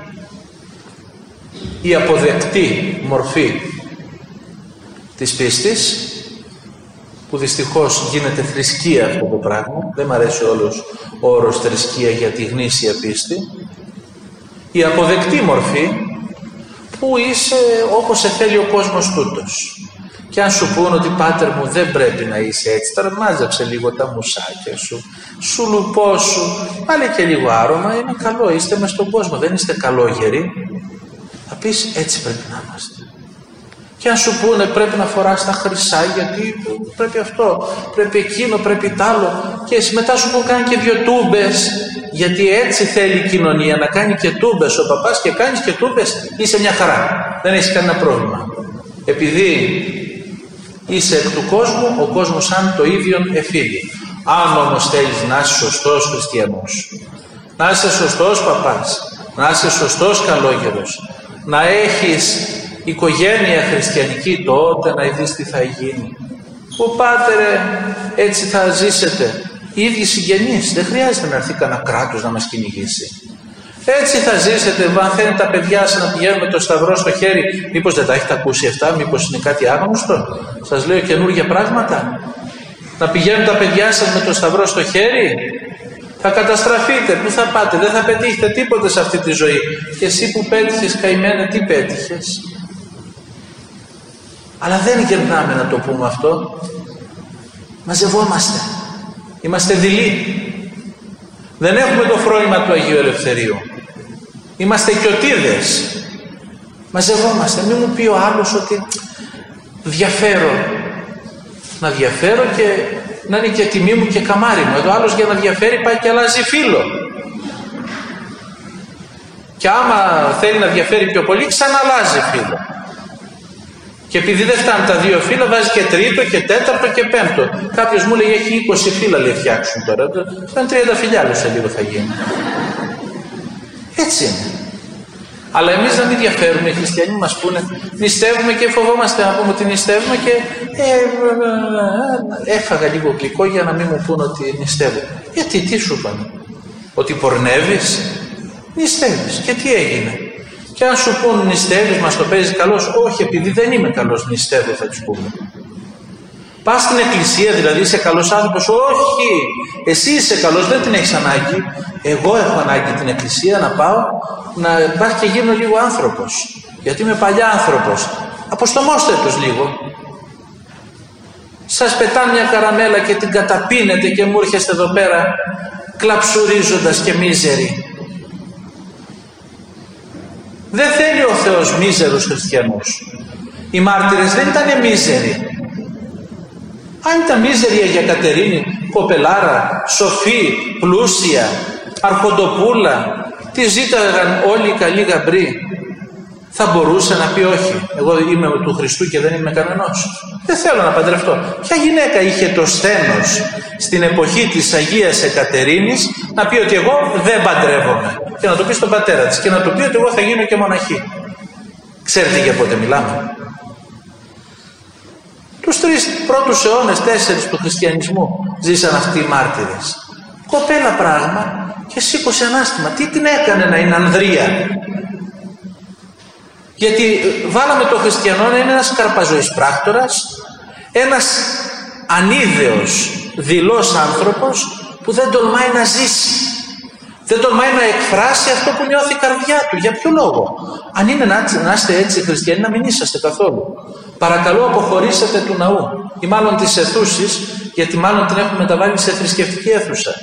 η αποδεκτή μορφή της πίστης, που δυστυχώς γίνεται θρησκεία αυτό το πράγμα. Δεν μ' αρέσει όλος ο όρος θρησκεία για τη γνήσια πίστη. Η αποδεκτή μορφή, που είσαι όπως σε θέλει ο κόσμος τούτος. Και αν σου πούν ότι πάτερ μου δεν πρέπει να είσαι έτσι, τώρα μάζεψε λίγο τα μουσάκια σου λουπώσου, βάλε και λίγο άρωμα, είναι καλό, είστε μες στον κόσμο, δεν είστε καλόγεροι. Θα πεις έτσι πρέπει να είμαστε. Και αν σου πούνε πρέπει να φοράς τα χρυσά, γιατί πρέπει αυτό, πρέπει εκείνο, πρέπει τ' άλλο, και μετά σου πούν κάνει και δύο τούμπες, γιατί έτσι θέλει η κοινωνία, να κάνει και τούμπες ο παπάς, και κάνεις και τούμπες, είσαι μια χαρά, δεν έχεις κανένα πρόβλημα. Επειδή είσαι εκ του κόσμου, ο κόσμος σαν το ίδιον εφήλει. Αν όμως θέλεις να είσαι σωστός χριστιανός, να είσαι σωστός παπάς, να είσαι σωστός καλόγερος, να έχεις οικογένεια χριστιανική, τότε να δεις τι θα γίνει. Ο πάτερε, έτσι θα ζήσετε. Οι ίδιοι συγγενείς, δεν χρειάζεται να έρθει κανένα κράτος να μας κυνηγήσει. Έτσι θα ζήσετε. Αν θέλετε τα παιδιά σας να πηγαίνουν με το σταυρό στο χέρι, μήπως δεν τα έχετε ακούσει αυτά, μήπως είναι κάτι άγνωστο? Σας λέω καινούργια πράγματα. Να πηγαίνουν τα παιδιά σας με το σταυρό στο χέρι, θα καταστραφείτε. Πού θα πάτε? Δεν θα πετύχετε τίποτε σε αυτή τη ζωή. Και εσύ που πέτυχες, καημένε, τι πέτυχες? Αλλά δεν γερνάμε να το πούμε αυτό. Μαζευόμαστε. Είμαστε δειλοί. Δεν έχουμε το φρόνημα του Αγίου Ελευθερίου. Είμαστε οικιωτίδες. Μαζευόμαστε. Μην μου πει ο άλλος ότι διαφέρω. Να διαφέρω και να είναι και τιμή μου και καμάρι μου. Εδώ άλλος για να διαφέρει πάει και αλλάζει φίλο. Και άμα θέλει να διαφέρει πιο πολύ, ξαναλλάζει φίλο. Και επειδή δεν φτάνουν τα δύο φύλλα, βάζει και τρίτο και τέταρτο και πέμπτο. Κάποιος μου λέει έχει 20 φύλλα, λέει φτιάξουν τώρα. Ήταν 30 φυλιάλους σε λίγο θα γίνει. Έτσι είναι. Αλλά εμείς να μην διαφέρουμε, οι χριστιανοί μας πούνε νηστεύουμε και φοβόμαστε να πούμε ότι νηστεύουμε και έφαγα λίγο γλυκό για να μην μου πούνε ότι νηστεύω. Γιατί, τι σου είπανε? Ότι πορνεύεις? Νηστεύεις. Και τι έγινε? Και αν σου πούν νηστεύεις, μας το παίζεις καλός? Όχι, επειδή δεν είμαι καλός, νηστεύω, θα τους πούμε. Πας στην εκκλησία, δηλαδή είσαι καλός άνθρωπος? Όχι, εσύ είσαι καλός, δεν την έχεις ανάγκη. Εγώ έχω ανάγκη την εκκλησία να πάω, να υπάρχει και γίνω λίγο άνθρωπος. Γιατί είμαι παλιά άνθρωπος. Αποστομώστε τους λίγο. Σας πετάνε μια καραμέλα και την καταπίνετε και μου έρχεστε εδώ πέρα κλαψουρίζοντας και μίζεροι. Δεν θέλει ο Θεός μίζερους χριστιανούς. Οι μάρτυρες δεν ήταν μίζεροι. Αν ήταν μίζερη η Αγία Κατερίνη, κοπελάρα, σοφή, πλούσια, αρχοντοπούλα, τη ζήταγαν όλοι οι καλοί γαμπροί, θα μπορούσε να πει όχι, εγώ είμαι του Χριστού και δεν είμαι κανενός? Δεν θέλω να παντρευτώ. Ποια γυναίκα είχε το σθένος στην εποχή της Αγίας Εκατερίνης να πει ότι εγώ δεν παντρεύομαι, και να το πει στον πατέρα της και να το πει ότι εγώ θα γίνω και μοναχή? Ξέρετε για πότε μιλάμε? Τους 3 πρώτους αιώνες, 4 του χριστιανισμού ζήσαν αυτοί οι μάρτυρες. Κοπέλα πράγμα και σήκωσε ανάστημα. Τι την έκανε να είναι ανδρεία? Γιατί βάλαμε το χριστιανό να είναι ένας καρπαζοής πράκτορας, ένας ανίδεος δηλός άνθρωπος που δεν τολμάει να ζήσει. Δεν τολμάει να εκφράσει αυτό που νιώθει η καρδιά του. Για ποιο λόγο? Αν είναι να είστε έτσι χριστιανοί, να μην είσαστε καθόλου. Παρακαλώ, αποχωρήσετε του ναού ή μάλλον της αιθούσης, γιατί μάλλον την έχουμε μεταβάλει σε θρησκευτική αίθουσα.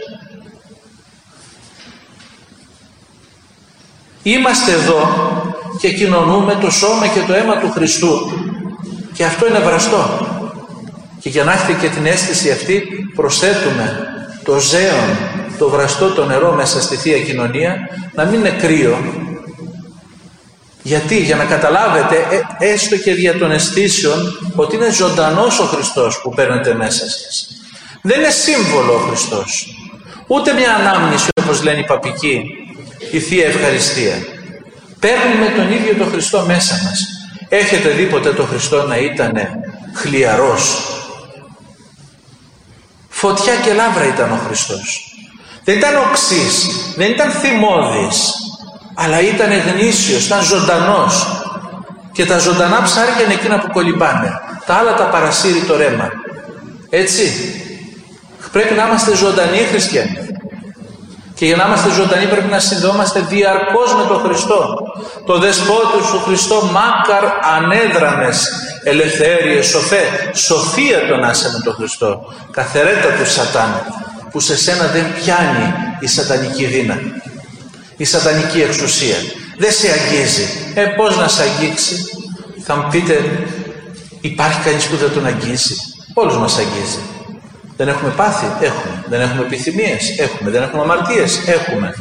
Είμαστε εδώ και κοινωνούμε το σώμα και το αίμα του Χριστού, και αυτό είναι βραστό. Και για να έχετε και την αίσθηση αυτή, προσθέτουμε το ζέον, το βραστό, το νερό μέσα στη Θεία Κοινωνία, να μην είναι κρύο. Γιατί? Για να καταλάβετε έστω και δια των αισθήσεων ότι είναι ζωντανός ο Χριστός που παίρνετε μέσα σας. Δεν είναι σύμβολο ο Χριστός, ούτε μια ανάμνηση όπως λένε οι παπικοί, η Θεία Ευχαριστία. Παίρνουμε τον ίδιο τον Χριστό μέσα μας. Έχετε δει ποτέ τον Χριστό να ήταν χλιαρός? Φωτιά και λάβρα ήταν ο Χριστός. Δεν ήταν οξύς, δεν ήταν θυμώδης, αλλά ήταν γνήσιος, ήταν ζωντανός. Και τα ζωντανά ψάρια είναι εκείνα που κολυμπάνε. Τα άλλα τα παρασύρει το ρέμα. Έτσι. Πρέπει να είμαστε ζωντανοί χριστιανοί. Και για να είμαστε ζωντανοί πρέπει να συνδεόμαστε διαρκώς με τον Χριστό. Το δεσπότη σου Χριστό, μάκαρ ανέδρανες ελευθέριες σοφέ. Σοφία τον άσε με τον Χριστό. Καθερέτα του Σατάν, που σε σένα δεν πιάνει η σατανική δύναμη, η σατανική εξουσία. Δεν σε αγγίζει. Πώς να σε αγγίξει? Θα μου πείτε, υπάρχει κανείς που δεν τον αγγίζει? Όλους μας αγγίζει. Δεν έχουμε πάθη? Έχουμε. Δεν έχουμε επιθυμίες? Έχουμε. Δεν έχουμε αμαρτίες? Έχουμε.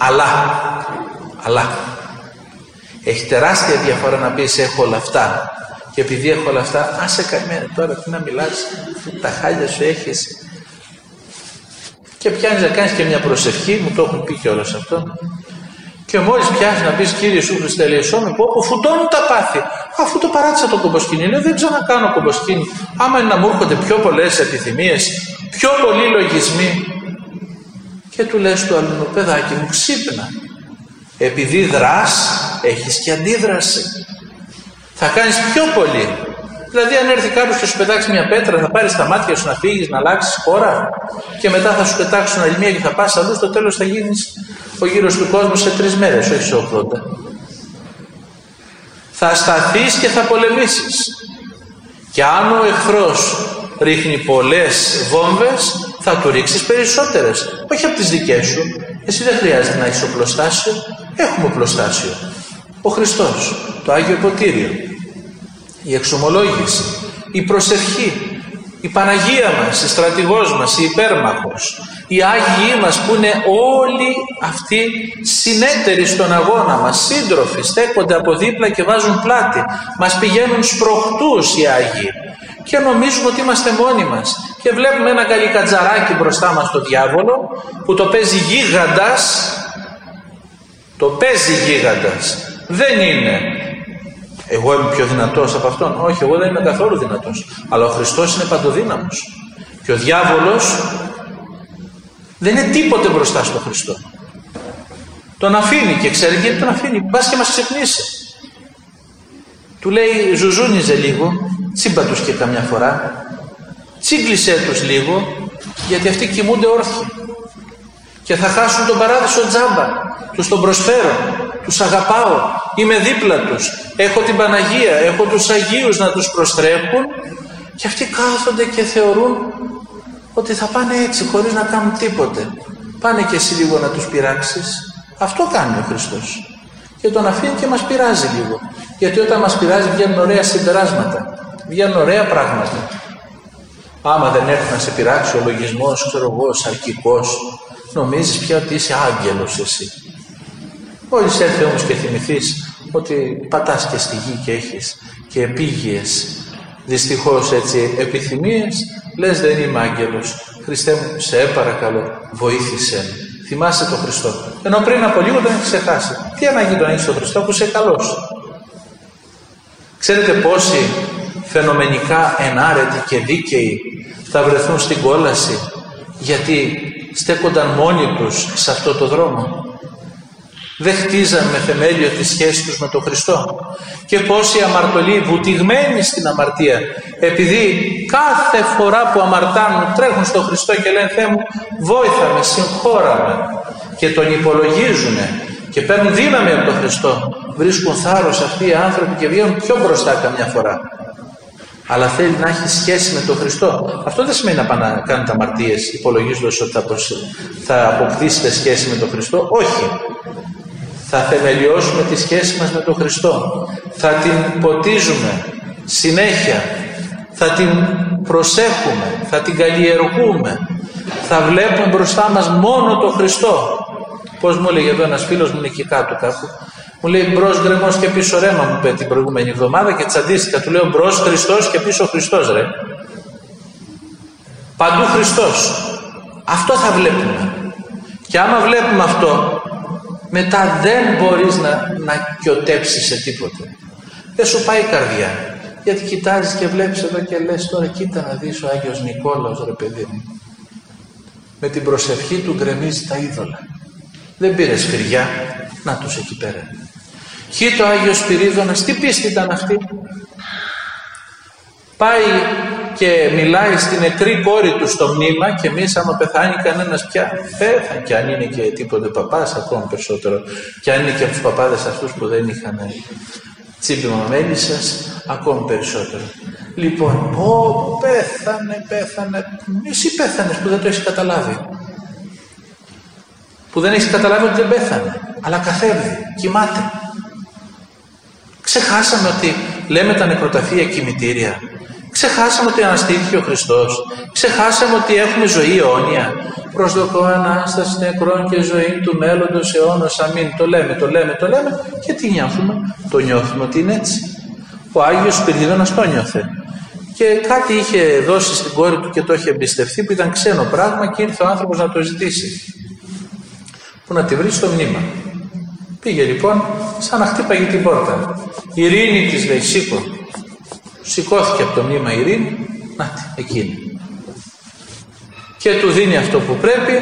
Αλλά έχει τεράστια διαφορά να πεις έχω όλα αυτά, και επειδή έχω όλα αυτά, άσε καημένα τώρα, τι να μιλάς, τα χάλια σου έχεις, και πιάνεις να κάνεις και μια προσευχή, μου το έχουν πει κιόλας αυτό, και μόλις πιάσεις να πεις Κύριε Ιησού Χριστέ ελεησόν με, που φουντώνουν τα πάθη. Αφού το παράτησα το κομποσκίνη, λέω δεν ξανακάνω κομποσκίνη. Άμα είναι να μου έρχονται πιο πολλές επιθυμίες, πιο πολλοί λογισμοί, και του λες του αλλού, παιδάκι μου, ξύπνα. Επειδή δράς, έχεις και αντίδραση. Θα κάνεις πιο πολύ. Δηλαδή αν έρθει κάποιος και σου πετάξει μια πέτρα, θα πάρεις τα μάτια σου να φύγεις, να αλλάξεις χώρα, και μετά θα σου πετάξουν άλλη μία και θα πας αλλού, στο τέλος θα γίνεις ο γύρος του κόσμου σε 3 μέρες, όχι σε 80. Θα σταθείς και θα πολεμήσεις. Και αν ο εχθρός ρίχνει πολλές βόμβες, θα του ρίξεις περισσότερες. Όχι από τις δικές σου. Εσύ δεν χρειάζεται να έχεις οπλοστάσιο. Έχουμε οπλοστάσιο. Ο Χριστός, το Άγιο Ποτήριο, η εξομολόγηση, η προσευχή, η Παναγία μας, η στρατηγός μας, η υπέρμαχος, οι Άγιοι μας που είναι όλοι αυτοί συνέτεροι στον αγώνα μας, σύντροφοι, στέκονται από δίπλα και βάζουν πλάτη, μας πηγαίνουν σπροχτούς οι Άγιοι, και νομίζουμε ότι είμαστε μόνοι μας και βλέπουμε ένα καλικατζαράκι μπροστά μας, το διάβολο, που το παίζει γίγαντας, Δεν είναι εγώ είμαι πιο δυνατός από αυτόν. Όχι, εγώ δεν είμαι καθόλου δυνατός. Αλλά ο Χριστός είναι παντοδύναμος. Και ο διάβολος δεν είναι τίποτε μπροστά στο Χριστό. Τον αφήνει και ξέρει γιατί τον αφήνει. Μπας και μας ξυπνήσει. Του λέει ζουζούνιζε λίγο, τσίμπα τους και καμιά φορά. Τσίγκλισέ τους λίγο, γιατί αυτοί κοιμούνται όρθιοι. Και θα χάσουν τον παράδεισο τζάμπα. Τους τον προσφέρω. Τους αγαπάω. Είμαι δίπλα τους. Έχω την Παναγία. Έχω τους Αγίους να τους προστρέχουν. Και αυτοί κάθονται και θεωρούν ότι θα πάνε έτσι χωρίς να κάνουν τίποτε. Πάνε και εσύ λίγο να τους πειράξεις. Αυτό κάνει ο Χριστός. Και τον αφήνει και μας πειράζει λίγο. Γιατί όταν μας πειράζει βγαίνουν ωραία συμπεράσματα. Βγαίνουν ωραία πράγματα. Άμα δεν έρθει να σε πειράξει ο λογισμός, ξέρω εγώ, σαρκικός, νομίζεις πια ότι είσαι άγγελος εσύ. Μόλις έρθει όμως και θυμηθείς ότι πατάς και στη γη και έχεις και επίγειες, δυστυχώς έτσι, επιθυμίες, λες δεν είμαι άγγελος. Χριστέ μου, σε παρακαλώ, βοήθησέ με. Θυμάσαι τον Χριστό. Ενώ πριν από λίγο τον έχεις ξεχάσει. Τι ανάγκη τον έχεις τον Χριστό που είσαι καλός. Ξέρετε πόσοι φαινομενικά ενάρετοι και δίκαιοι θα βρεθούν στην κόλαση γιατί στέκονταν μόνοι τους σε αυτό το δρόμο. Δεν χτίζαν με θεμέλιο τη σχέση τους με τον Χριστό. Και πόσοι αμαρτωλοί βουτυγμένοι στην αμαρτία, επειδή κάθε φορά που αμαρτάνουν τρέχουν στον Χριστό και λένε Θεέ μου βόηθα με, συγχώρα με, και τον υπολογίζουν και παίρνουν δύναμη από τον Χριστό, βρίσκουν θάρρος αυτοί οι άνθρωποι και βγαίνουν πιο μπροστά καμιά φορά. Αλλά θέλει να έχει σχέση με τον Χριστό. Αυτό δεν σημαίνει να πάνε να κάνετε αμαρτίες υπολογίζοντας ότι θα αποκτήσετε σχέση με τον Χριστό. Όχι. Θα θεμελιώσουμε τη σχέση μας με τον Χριστό. Θα την ποτίζουμε συνέχεια. Θα την προσέχουμε. Θα την καλλιεργούμε. Θα βλέπουμε μπροστά μας μόνο τον Χριστό. Πώς μου έλεγε εδώ ένας φίλος μου, είναι εκεί κάτω κάπου. Μου λέει μπρος γκρεμός και πίσω ρέμα, μου είπε την προηγούμενη εβδομάδα και τσαντίστηκα. Του λέω μπρος Χριστός και πίσω Χριστός ρε. Παντού Χριστός. Αυτό θα βλέπουμε. Και άμα βλέπουμε αυτό, μετά δεν μπορείς να κιωτέψεις σε τίποτε. Δεν σου πάει η καρδιά. Γιατί κοιτάζεις και βλέπεις εδώ και λες τώρα κοίτα να δεις ο Άγιος Νικόλαος ρε παιδί μου. Με την προσευχή του γκρεμίζει τα είδωλα. Δεν πήρε σφυριά. Να τους εκεί πέρα. Κοίτα ο Άγιος Σπυρίδωνας, τι πίστη ήταν αυτή. Πάει και μιλάει στην νεκρή κόρη του στο μνήμα και εμείς άμα πεθάνει κανένας πια πέθανε, και αν είναι και τίποτε παπάς ακόμα περισσότερο, και αν είναι και από τους παπάδες αυτούς που δεν είχαν τσίπημα μέλισσας ακόμα περισσότερο. Λοιπόν, πέθανε, εσύ πέθανες που δεν το έχεις καταλάβει. Που δεν έχεις καταλάβει ότι δεν πέθανε, αλλά καθέβει, κοιμάται. Ξεχάσαμε ότι λέμε τα νεκροταφεία κημητήρια. Ξεχάσαμε ότι αναστήθηκε ο Χριστός. Ξεχάσαμε ότι έχουμε ζωή αιώνια. Προσδοκώ Ανάσταση νεκρών και ζωή του μέλλοντος αιώνος. Αμήν. Το λέμε και τι νιώθουμε. Το νιώθουμε ότι είναι έτσι. Ο Άγιος Σπυρίδωνας το νιώθε. Και κάτι είχε δώσει στην κόρη του και το είχε εμπιστευτεί που ήταν ξένο πράγμα και ήρθε ο άνθρωπος να το ζητήσει. Που να τη βρει στο μνήμα. Πήγε λοιπόν σαν να χτύπαγε την πόρτα. Η Ειρήνη της λέει σήκω. Σηκώθηκε από το μνήμα η Ειρήνη. Να εκείνη. Και του δίνει αυτό που πρέπει.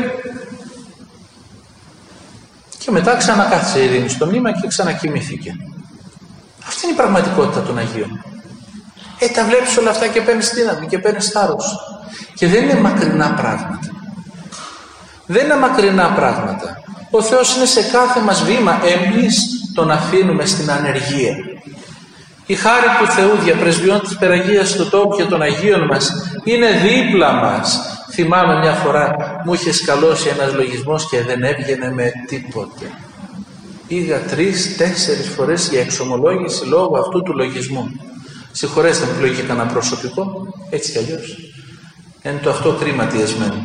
Και μετά ξανακάθισε η Ειρήνη στο μνήμα και ξανακοιμήθηκε. Αυτή είναι η πραγματικότητα των Αγίων. Τα βλέπεις όλα αυτά και παίρνεις δύναμη και παίρνεις θάρρος. Και δεν είναι μακρινά πράγματα. Δεν είναι μακρινά πράγματα. Ο Θεός είναι σε κάθε μας βήμα. Εμείς τον αφήνουμε στην ανεργία. Η χάρη του Θεού διαπρεσβειών της Περαγίας στο τόπο και των Αγίων μας είναι δίπλα μας. Θυμάμαι μια φορά μου είχε σκαλώσει ένας λογισμός και δεν έβγαινε με τίποτε. Πήγα 3-4 φορές για εξομολόγηση λόγω αυτού του λογισμού. Συγχωρέστε με που λέγει κανένα προσωπικό, έτσι κι αλλιώς. Είναι το αυτό κρίμα τιεσμένο.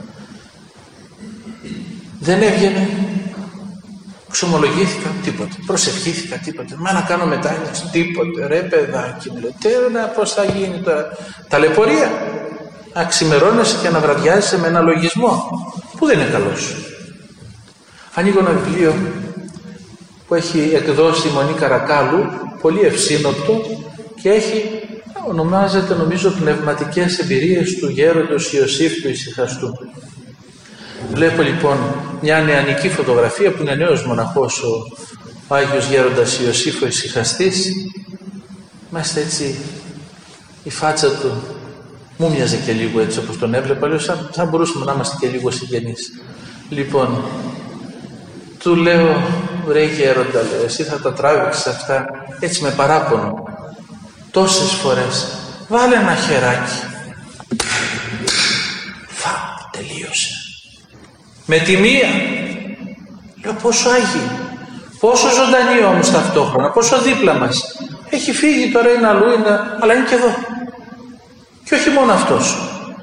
Δεν έβγαινε, ξομολογήθηκα, τίποτε. Προσευχήθηκα, τίποτε. Μα να κάνω μετάλλαξη, τίποτε. Ρε παιδάκι μου, λέει, πώς θα γίνει τώρα. Ταλαιπωρία. Να ξημερώνεσαι και να βραδιάζεσαι με ένα λογισμό που δεν είναι καλός. Ανοίγω ένα βιβλίο που έχει εκδώσει η Μονή Καρακάλου, πολύ ευσύνοπτο, και ονομάζεται νομίζω πνευματικές εμπειρίες του γέροντος Ιωσήφ του Ησυχαστού. Βλέπω λοιπόν μια νεανική φωτογραφία που είναι νέος μοναχός ο Άγιος Γέροντας Ιωσήφ ο Ησυχαστής. Είμαστε έτσι, η φάτσα του μου μοιάζε και λίγο έτσι όπως τον έβλεπα, λέω σαν μπορούσαμε να είμαστε και λίγο συγγενείς. Λοιπόν, του λέω, ρε Γέροντα, λέω, εσύ θα τα τράβηξες αυτά έτσι με παράπονο τόσες φορές, βάλε ένα χεράκι. Τελείωσε. Με τη μία. Λέω, πόσο άγιοι, πόσο ζωντανοί όμως ταυτόχρονα, πόσο δίπλα μας. Έχει φύγει τώρα, είναι αλλού, αλλά είναι και εδώ. Και όχι μόνο αυτός.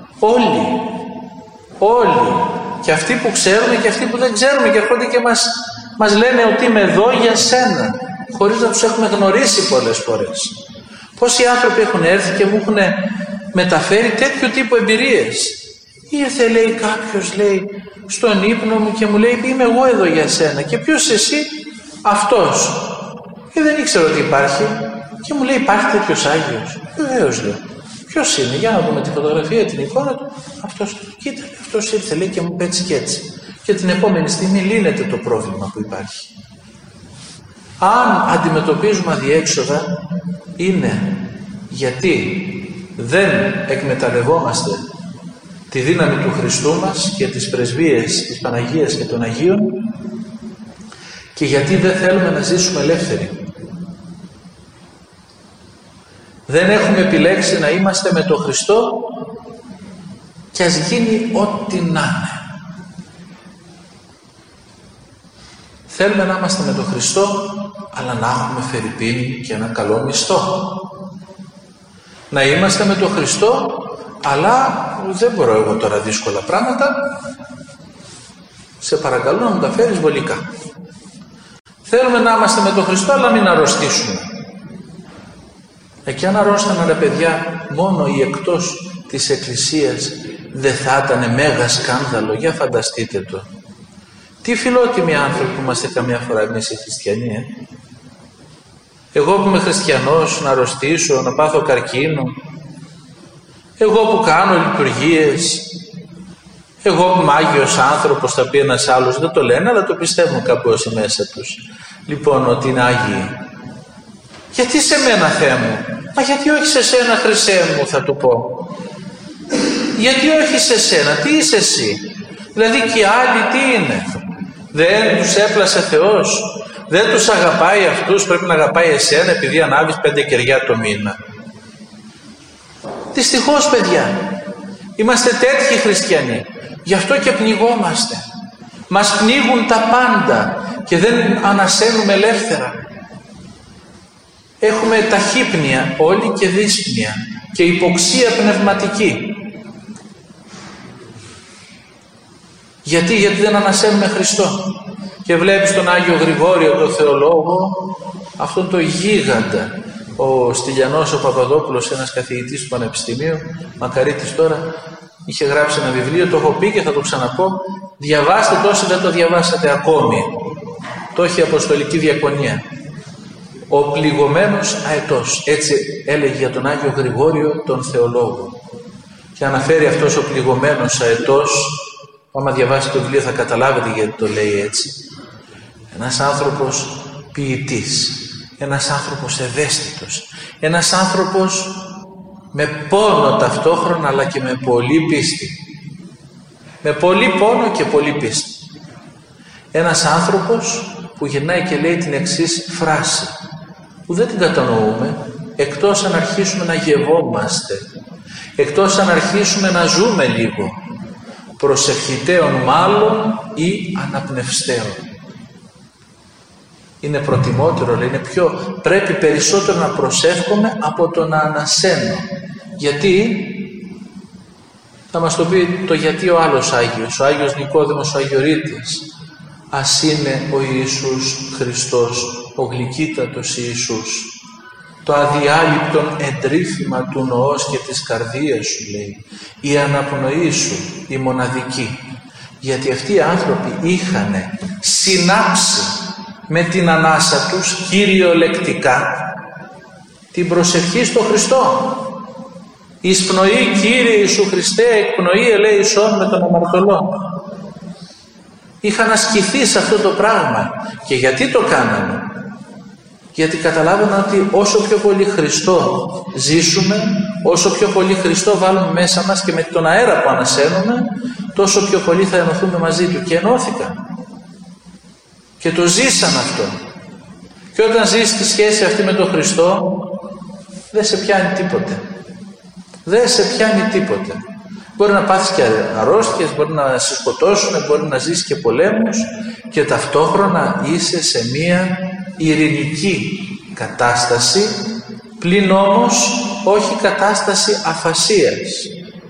Όλοι. Και αυτοί που ξέρουμε και αυτοί που δεν ξέρουμε, και έρχονται και μας λένε ότι είμαι εδώ για σένα, χωρίς να τους έχουμε γνωρίσει πολλές φορές. Πόσοι άνθρωποι έχουν έρθει και μου έχουν μεταφέρει τέτοιου τύπου εμπειρίες. Ήρθε, λέει, κάποιος, λέει, στον ύπνο μου και μου λέει, είμαι εγώ εδώ για σένα. Και ποιος εσύ? Αυτός. Και δεν ήξερα ότι υπάρχει. Και μου λέει, υπάρχει τέτοιος Άγιος? Βεβαίως, λέω. Ποιος είναι? Για να δούμε τη φωτογραφία, την εικόνα του. Αυτός. Κοίτα, αυτός ήρθε, λέει, και μου είπε έτσι και έτσι. Και την επόμενη στιγμή λύνεται το πρόβλημα που υπάρχει. Αν αντιμετωπίζουμε αδιέξοδα, είναι γιατί δεν εκμεταλλευόμαστε τη δύναμη του Χριστού μας και τις πρεσβείες της Παναγίας και των Αγίων, και γιατί δεν θέλουμε να ζήσουμε ελεύθεροι. Δεν έχουμε επιλέξει να είμαστε με τον Χριστό και ας γίνει ό,τι να είναι. Θέλουμε να είμαστε με τον Χριστό, αλλά να έχουμε φερειπίνη και ένα καλό μισθό. Να είμαστε με τον Χριστό, αλλά δεν μπορώ εγώ τώρα δύσκολα πράγματα, σε παρακαλώ να μου τα φέρεις βολικά. Θέλουμε να είμαστε με τον Χριστό, αλλά μην αρρωστήσουμε. Και αν αρρώστανε, ρε παιδιά, μόνο οι εκτός της Εκκλησίας, δεν θα ήταν μέγα σκάνδαλο? Για φανταστείτε το. Τι φιλότιμοι άνθρωποι που είμαστε καμιά φορά εμείς οι χριστιανοί. Εγώ που είμαι χριστιανός, να αρρωστήσω, να πάθω καρκίνο. Εγώ που κάνω λειτουργίες. Εγώ που είμαι Άγιος άνθρωπος, θα πει ένας άλλος, δεν το λένε, αλλά το πιστεύουν κάπου όσοι μέσα τους. Λοιπόν, ότι είναι Άγιοι. Γιατί σε μένα, Θεέ μου? Μα γιατί όχι σε σένα, Χριστέ μου, θα του πω. Γιατί όχι σε σένα? Τι είσαι εσύ? Δηλαδή και οι άλλοι τι είναι? Δεν τους έπλασε Θεός? Δεν τους αγαπάει αυτούς? Πρέπει να αγαπάει εσένα επειδή ανάβεις 5 κεριά το μήνα? Δυστυχώς, παιδιά, είμαστε τέτοιοι χριστιανοί. Γι' αυτό και πνιγόμαστε. Μας πνίγουν τα πάντα και δεν ανασένουμε ελεύθερα. Έχουμε ταχύπνοια όλοι και δύσπνοια και υποξία πνευματική. Γιατί δεν ανασένουμε Χριστό. Και βλέπεις τον Άγιο Γρηγόριο, τον θεολόγο, αυτόν τον γίγαντα, ο Στυλιανός ο Παπαδόπουλος, ένας καθηγητής του Πανεπιστημίου, μακαρίτης τώρα, είχε γράψει ένα βιβλίο, το έχω πει και θα το ξαναπώ, διαβάστε το όσοι δεν το διαβάσατε ακόμη. Το έχει η Αποστολική Διακονία. Ο πληγωμένος αετός, έτσι έλεγε για τον Άγιο Γρηγόριο τον θεολόγο. Και αναφέρει αυτός ο πληγωμένος αετός, άμα διαβάσετε το βιβλίο θα καταλάβετε γιατί το λέει έτσι. Ένας άνθρωπος ποιητής, ένας άνθρωπος ευαίσθητος, ένας άνθρωπος με πόνο ταυτόχρονα αλλά και με πολύ πίστη. Με πολύ πόνο και πολύ πίστη. Ένας άνθρωπος που γυρνάει και λέει την εξής φράση, που δεν την κατανοούμε, εκτός αν αρχίσουμε να γευόμαστε, εκτός αν αρχίσουμε να ζούμε λίγο, προσευχητέων μάλλον ή αναπνευστέων. Είναι προτιμότερο, λέει, πρέπει περισσότερο να προσεύχομαι από το να ανασένω. Γιατί, θα μας το πει το γιατί ο άλλος Άγιος, ο Άγιος Νικόδημος ο Αγιορείτης, ας είναι ο Ιησούς Χριστός, ο γλυκύτατος Ιησούς, το αδιάλειπτον εντρίφημα του νοός και της καρδίας σου, λέει, η αναπνοή σου, η μοναδική. Γιατί αυτοί οι άνθρωποι είχαν συνάψει με την ανάσα τους κυριολεκτικά την προσευχή στο Χριστό. «Εισπνοή Κύριε Ιησού Χριστέ, εκπνοή ελέησόν με τον αμαρτωλό». Είχαν ασκηθεί σε αυτό το πράγμα. Και γιατί το κάνανε? Γιατί καταλάβαιναν ότι όσο πιο πολύ Χριστό ζήσουμε, όσο πιο πολύ Χριστό βάλουμε μέσα μας και με τον αέρα που ανασένουμε, τόσο πιο πολύ θα ενωθούμε μαζί Του. Και ενώθηκαν. Και το ζήσαν αυτό. Και όταν ζεις τη σχέση αυτή με τον Χριστό, δεν σε πιάνει τίποτε. Δεν σε πιάνει τίποτε. Μπορεί να πάθεις και αρρώστιες, μπορεί να σε σκοτώσουν, μπορεί να ζήσεις και πολέμους και ταυτόχρονα είσαι σε μία ειρηνική κατάσταση, πλην όμως όχι κατάσταση αφασίας.